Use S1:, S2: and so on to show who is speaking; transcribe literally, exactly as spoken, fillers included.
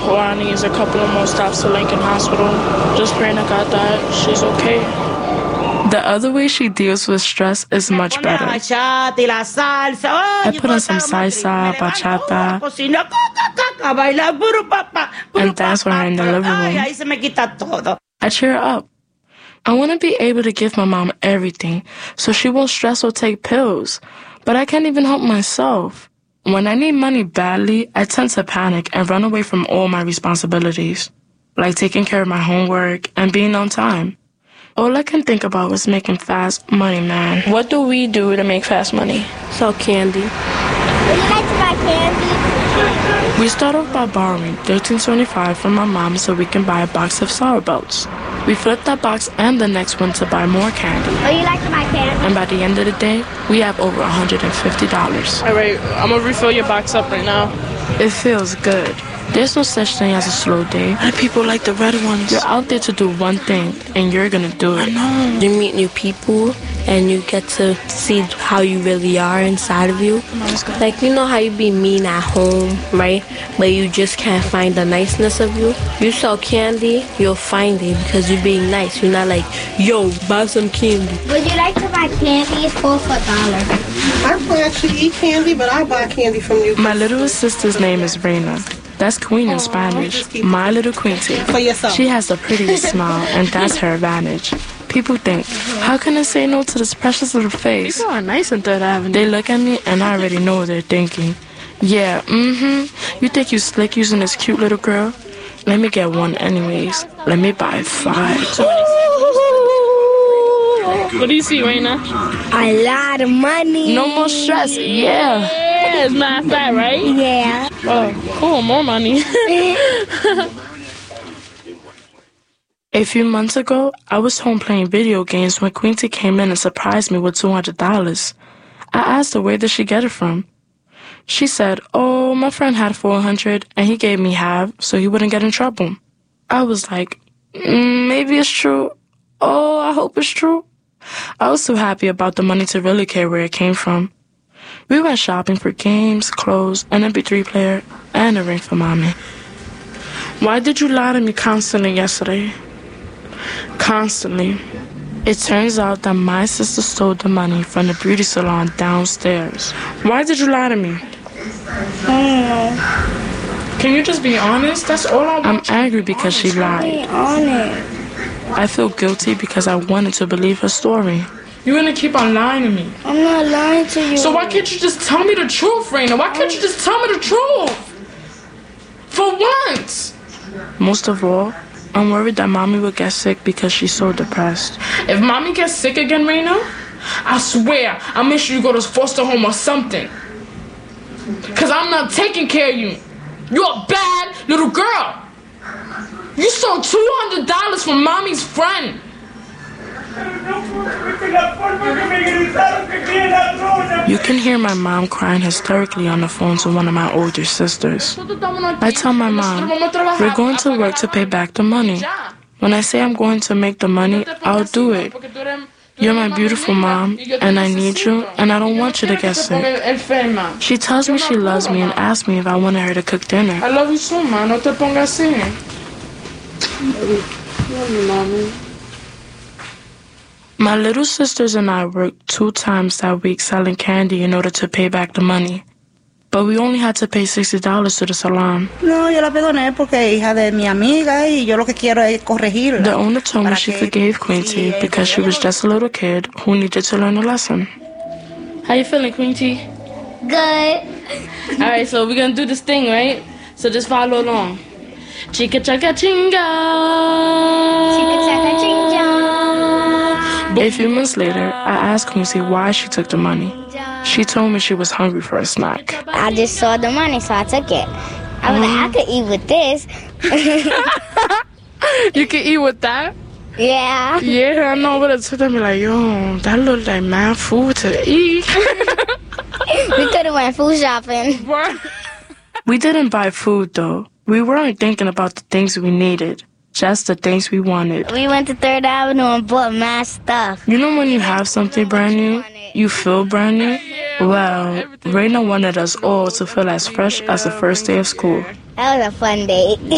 S1: All I need is a couple of more stops to Lincoln Hospital. Just praying to God that she's okay.
S2: The other way she deals with stress is much better. I put on some salsa, bachata, and dance with her in the living room. I cheer her up. I want to be able to give my mom everything so she won't stress or take pills, but I can't even help myself. When I need money badly, I tend to panic and run away from all my responsibilities, like taking care of my homework and being on time. All I can think about was making fast money, man.
S1: What do we do to make fast money?
S2: Sell candy.
S3: Would you like to buy candy?
S2: We start off by borrowing thirteen twenty-five from my mom so we can buy a box of Sour Belts. We flip that box and the next one to buy more candy.
S3: Would you like to buy candy?
S2: And by the end of the day, we have over one hundred fifty dollars.
S1: All right, I'm going to refill your box up right now.
S2: It feels good. There's no such thing as a slow day.
S1: And people like the red ones.
S2: You're out there to do one thing, and you're gonna do it.
S1: I know.
S4: You meet new people, and you get to see how you really are inside of you. Like, you know how you be mean at home, right? But you just can't find the niceness of you. You sell candy, you'll find it because you're being nice. You're not like, yo, buy some candy.
S3: Would you like to buy candy? It's four for a dollar.
S5: I don't actually eat candy, but I buy candy from you.
S2: My little sister's name is Reina. That's queen in Spanish. My little Quincy.
S5: For yourself.
S2: She has the prettiest smile, and that's her advantage. People think, how can I say no to this precious little face?
S1: People are nice in Third Avenue.
S2: They look at me, and I already know what they're thinking. Yeah, mm-hmm. You think you slick using this cute little girl? Let me get one anyways. Let me buy five.
S1: What do you see, Reina?
S3: A lot of money.
S2: No more stress. Yeah.
S1: Yeah, it's not fat, right?
S3: Yeah.
S1: Oh, cool. More money.
S2: A few months ago, I was home playing video games when Quincy came in and surprised me with two hundred dollars. I asked her where did she get it from. She said, oh, my friend had four hundred dollars and he gave me half so he wouldn't get in trouble. I was like, mm, maybe it's true. Oh, I hope it's true. I was too happy about the money to really care where it came from. We went shopping for games, clothes, an M P three player, and a ring for mommy. Why did you lie to me constantly yesterday? Constantly. It turns out that my sister stole the money from the beauty salon downstairs. Why did you lie to me?
S3: I don't know.
S2: Can you just be honest? That's all I want. I'm angry because she lied.
S3: Be honest.
S2: I feel guilty because I wanted to believe her story. You're gonna keep on lying to me.
S3: I'm not lying to you.
S2: So why can't you just tell me the truth, Reina? Why can't you just tell me the truth? For once! Most of all, I'm worried that mommy will get sick because she's so depressed. If mommy gets sick again, Reina, I swear I'll make sure you go to foster home or something. Cause I'm not taking care of you. You're a bad little girl. You stole two hundred dollars from mommy's friend. You can hear my mom crying hysterically on the phone to one of my older sisters. I tell my mom, we're going to work to pay back the money. When I say I'm going to make the money, I'll do it. You're my beautiful mom, and I need you, and I don't want you to get sick. She tells me she loves me and asks me if I wanted her to cook dinner. I love you so, ma. No te pongas así. Love you, mommy. My little sisters and I worked two times that week selling candy in order to pay back the money. But we only had to pay sixty dollars to the salon.
S5: No, yo la perdoné porque es hija de mi amiga y yo lo que quiero es corregirla.
S2: The owner told me she forgave Quincy because she was just a little kid who needed to learn a lesson.
S1: How you feeling, Quincy?
S3: Good.
S1: All right, so we're going to do this thing, right? So just follow along. Chica chaka chinga.
S3: Chica chaka chinga.
S2: A few months later, I asked Quincy why she took the money. She told me she was hungry for a snack.
S3: I just saw the money, so I took it. I was mm. like, I could eat with this.
S2: You can eat with that?
S3: Yeah.
S2: Yeah, I know, but I took them like, yo, that looked like mad food to eat.
S3: We could have went food shopping.
S2: What? We didn't buy food, though. We weren't thinking about the things we needed. Just the things we wanted.
S3: We went to Third Avenue and bought mad stuff.
S2: You know when you have something brand new, you feel brand new? Well, Reina wanted us all to feel as fresh as the first day of school.
S3: That was a fun day.